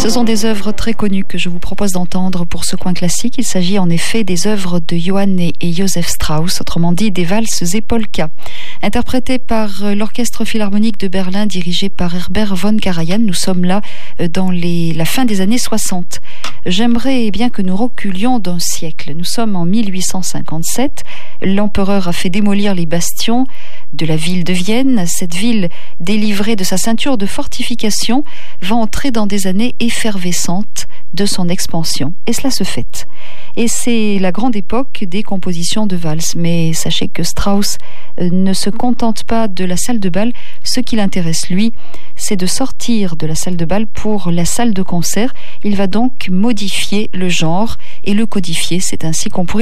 Ce sont des œuvres très connues que je vous propose d'entendre pour ce coin classique. Il s'agit en effet des œuvres de Johann et Joseph Strauss, autrement dit des valses et polkas, interprétées par l'Orchestre Philharmonique de Berlin dirigé par Herbert von Karajan. Nous sommes là dans la fin des années 60. J'aimerais bien que nous reculions d'un siècle. Nous sommes en 1857. L'empereur a fait démolir les bastions de la ville de Vienne. Cette ville, délivrée de sa ceinture de fortification, va entrer dans des années effervescentes de son expansion. Et cela se fait. Et c'est la grande époque des compositions de valses. Mais sachez que Strauss ne se contente pas de la salle de bal. Ce qui l'intéresse, lui, c'est de sortir de la salle de bal pour la salle de concert. Il va donc modifier le genre et le codifier. C'est ainsi qu'on pourrait